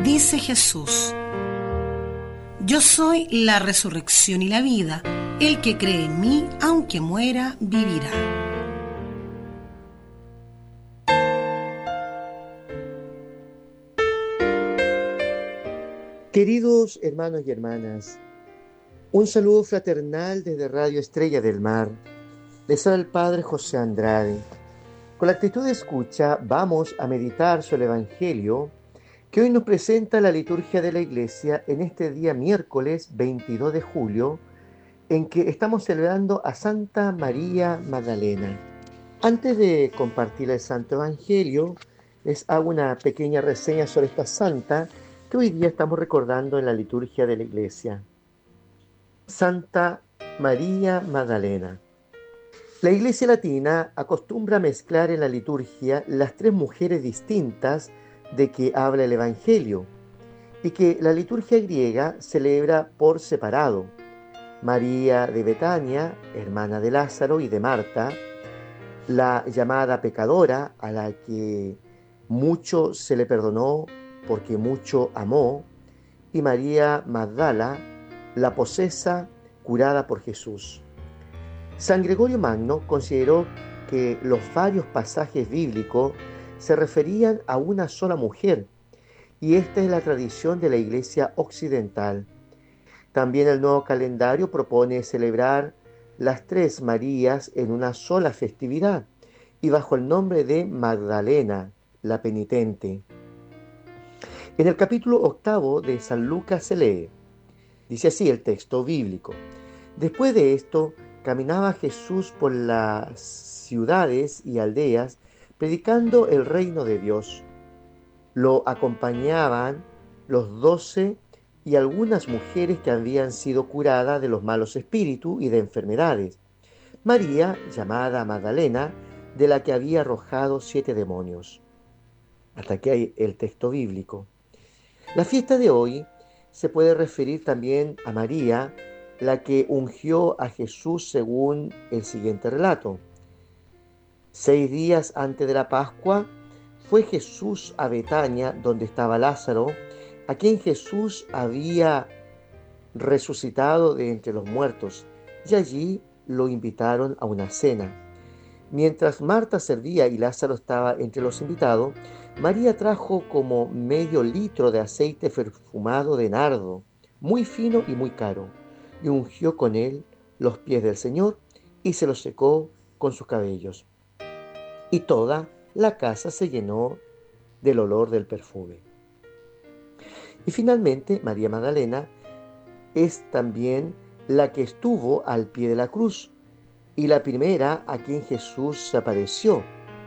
Dice Jesús: yo soy la resurrección y la vida. El que cree en mí, aunque muera, vivirá. Queridos hermanos y hermanas, un saludo fraternal desde Radio Estrella del Mar. Les habla el Padre José Andrade. Con la actitud de escucha vamos a meditar sobre el Evangelio que hoy nos presenta la liturgia de la Iglesia en este día miércoles 22 de julio, en que estamos celebrando a Santa María Magdalena. Antes de compartir el Santo Evangelio, les hago una pequeña reseña sobre esta santa que hoy día estamos recordando en la liturgia de la Iglesia. Santa María Magdalena. La Iglesia latina acostumbra mezclar en la liturgia las tres mujeres distintas de que habla el Evangelio y que la liturgia griega celebra por separado. María de Betania, hermana de Lázaro y de Marta, la llamada pecadora, a la que mucho se le perdonó porque mucho amó, y María Magdala, la posesa curada por Jesús. San Gregorio Magno consideró que los varios pasajes bíblicos se referían a una sola mujer, y esta es la tradición de la Iglesia occidental. También el nuevo calendario propone celebrar las tres Marías en una sola festividad y bajo el nombre de Magdalena, la penitente. En el capítulo 8 de San Lucas se lee, dice así el texto bíblico: después de esto, caminaba Jesús por las ciudades y aldeas, predicando el reino de Dios. Lo acompañaban los 12 y algunas mujeres que habían sido curadas de los malos espíritus y de enfermedades. María, llamada Magdalena, de la que había arrojado 7 demonios. Hasta aquí hay el texto bíblico. La fiesta de hoy se puede referir también a María, la que ungió a Jesús según el siguiente relato. 6 días antes de la Pascua fue Jesús a Betania, donde estaba Lázaro, a quien Jesús había resucitado de entre los muertos, y allí lo invitaron a una cena. Mientras Marta servía y Lázaro estaba entre los invitados, María trajo como medio litro de aceite perfumado de nardo, muy fino y muy caro, y ungió con él los pies del Señor y se los secó con sus cabellos. Y toda la casa se llenó del olor del perfume. Y finalmente, María Magdalena es también la que estuvo al pie de la cruz y la primera a quien Jesús se apareció.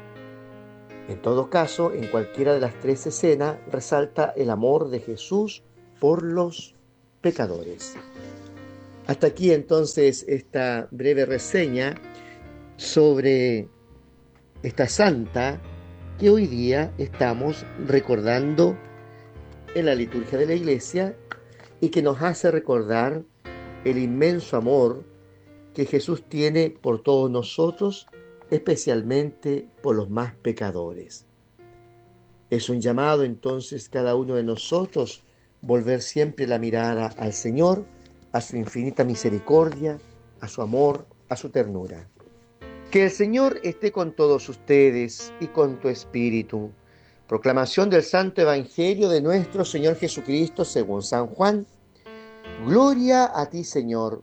En todo caso, en cualquiera de las tres escenas resalta el amor de Jesús por los pecadores. Hasta aquí entonces esta breve reseña sobre esta santa que hoy día estamos recordando en la liturgia de la Iglesia y que nos hace recordar el inmenso amor que Jesús tiene por todos nosotros, especialmente por los más pecadores. Es un llamado entonces cada uno de nosotros volver siempre la mirada al Señor, a su infinita misericordia, a su amor, a su ternura. Que el Señor esté con todos ustedes y con tu espíritu. Proclamación del Santo Evangelio de nuestro Señor Jesucristo según San Juan. Gloria a ti, Señor.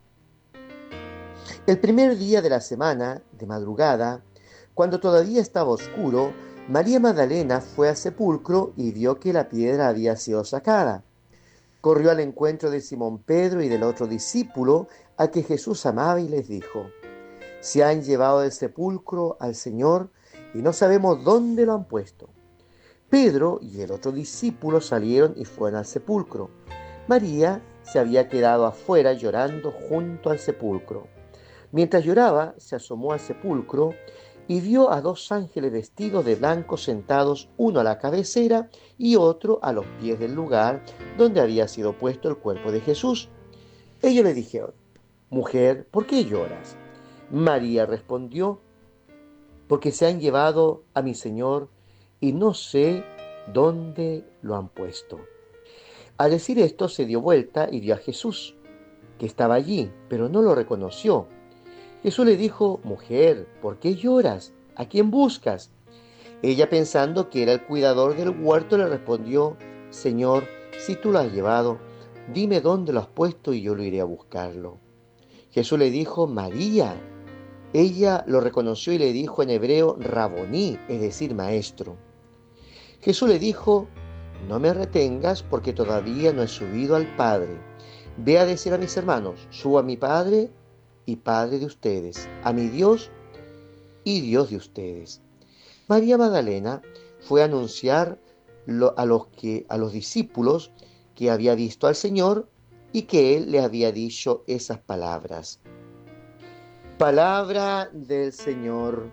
El primer día de la semana, de madrugada, cuando todavía estaba oscuro, María Magdalena fue al sepulcro y vio que la piedra había sido sacada. Corrió al encuentro de Simón Pedro y del otro discípulo a que Jesús amaba y les dijo: se han llevado del sepulcro al Señor y no sabemos dónde lo han puesto. Pedro y el otro discípulo salieron y fueron al sepulcro. María se había quedado afuera llorando junto al sepulcro. Mientras lloraba, se asomó al sepulcro y vio a 2 ángeles vestidos de blanco sentados, uno a la cabecera y otro a los pies del lugar donde había sido puesto el cuerpo de Jesús. Ellos le dijeron: mujer, ¿por qué lloras? María respondió: porque se han llevado a mi Señor y no sé ¿dónde lo han puesto? Al decir esto se dio vuelta y vio a Jesús, que estaba allí, pero no lo reconoció. Jesús le dijo: mujer, ¿por qué lloras? ¿A quién buscas? Ella, pensando que era el cuidador del huerto, le respondió: Señor, si tú lo has llevado, dime dónde lo has puesto y yo lo iré a buscarlo. Jesús le dijo: María. Ella lo reconoció y le dijo en hebreo: Raboní, es decir, maestro. Jesús le dijo: no me retengas, porque todavía no he subido al Padre. Ve a decir a mis hermanos: subo a mi Padre y Padre de ustedes, a mi Dios y Dios de ustedes. María Magdalena fue a anunciar a los discípulos que había visto al Señor y que Él le había dicho esas palabras. Palabra del Señor.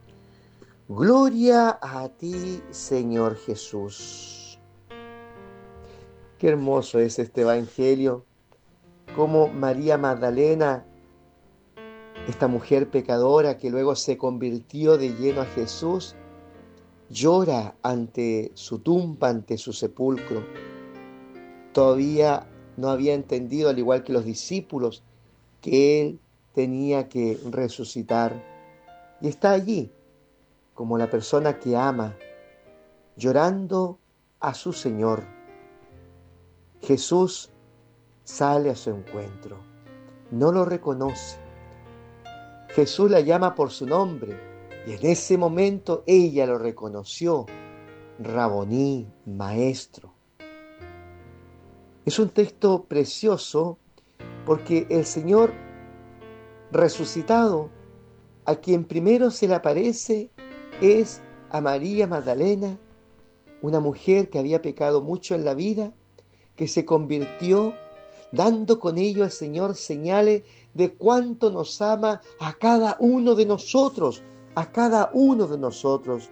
Gloria a ti, Señor Jesús. Qué hermoso es este Evangelio, cómo María Magdalena, esta mujer pecadora que luego se convirtió de lleno a Jesús, llora ante su tumba, ante su sepulcro. Todavía no había entendido, al igual que los discípulos, que Él tenía que resucitar. Y está allí, como la persona que ama, llorando a su Señor. Jesús sale a su encuentro, no lo reconoce. Jesús la llama por su nombre y en ese momento ella lo reconoció: Raboní, maestro. Es un texto precioso porque el Señor resucitado, a quien primero se le aparece, es a María Magdalena, una mujer que había pecado mucho en la vida, que se convirtió, dando con ello al Señor señales de cuánto nos ama a cada uno de nosotros, a cada uno de nosotros.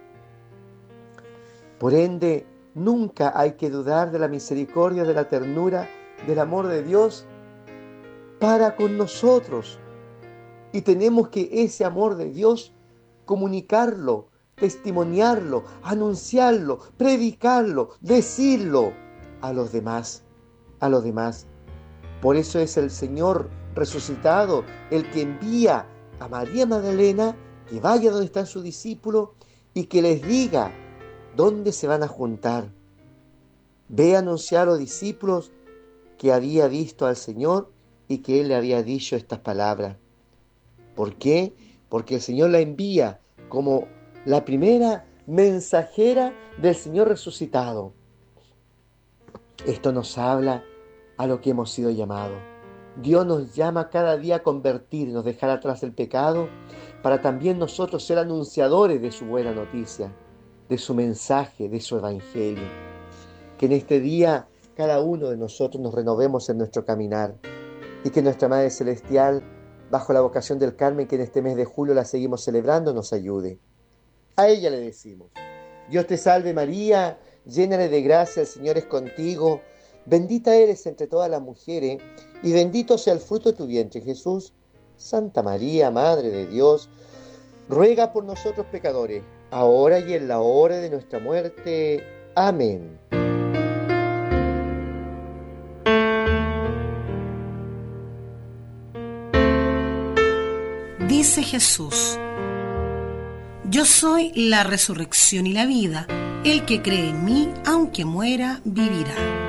Por ende, nunca hay que dudar de la misericordia, de la ternura, del amor de Dios para con nosotros. Y tenemos que ese amor de Dios comunicarlo, testimoniarlo, anunciarlo, predicarlo, decirlo a los demás, a los demás. Por eso es el Señor resucitado el que envía a María Magdalena que vaya donde están sus discípulos y que les diga dónde se van a juntar. Ve a anunciar a los discípulos que había visto al Señor y que Él le había dicho estas palabras. ¿Por qué? Porque el Señor la envía como la primera mensajera del Señor resucitado. Esto nos habla a lo que hemos sido llamados. Dios nos llama cada día a convertirnos, dejar atrás el pecado, para también nosotros ser anunciadores de su buena noticia, de su mensaje, de su evangelio. Que en este día cada uno de nosotros nos renovemos en nuestro caminar y que nuestra Madre Celestial, bajo la vocación del Carmen, que en este mes de julio la seguimos celebrando, nos ayude. A ella le decimos: Dios te salve María, llena de gracia, el Señor es contigo, bendita eres entre todas las mujeres, y bendito sea el fruto de tu vientre, Jesús. Santa María, Madre de Dios, ruega por nosotros pecadores, ahora y en la hora de nuestra muerte. Amén. Dice Jesús: yo soy la resurrección y la vida. El que cree en mí, aunque muera, vivirá.